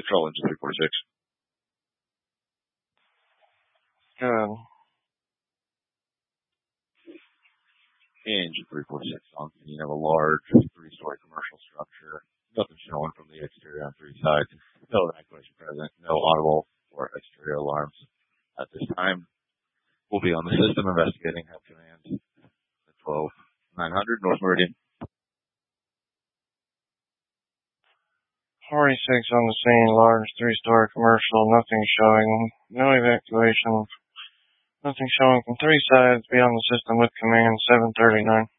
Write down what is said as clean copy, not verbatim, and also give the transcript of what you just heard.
Control Engine 346. Good. Engine 346 on scene of a large 3-story commercial structure. Nothing showing from the exterior on 3 sides. No evacuation present. No audible or exterior alarms at this time. We'll be on the system investigating. Have command at 12900 North Meridian. 46 on the scene, large 3-story commercial, nothing showing, no evacuation, nothing showing from 3 sides, be on the system with command 739.